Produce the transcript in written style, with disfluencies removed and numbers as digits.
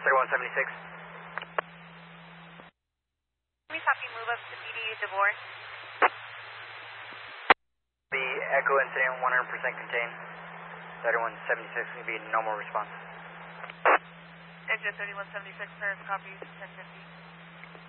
3176. Can we copy move up to PD DeVore? The Echo incident 100% contained. 3176 will be normal response. Exit 3176, copy 1050.